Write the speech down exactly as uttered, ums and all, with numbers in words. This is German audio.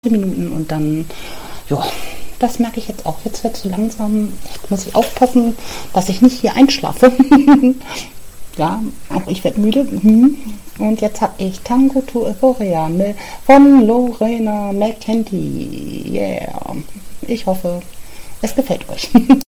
Minuten und dann, ja, das merke ich jetzt auch. Jetzt wird so langsam, jetzt muss ich aufpassen, dass ich nicht hier einschlafe. Ja, auch ich werde müde. Und jetzt habe ich Tango to Euphoria von Lorena McKenty. Yeah. Ich hoffe, es gefällt euch.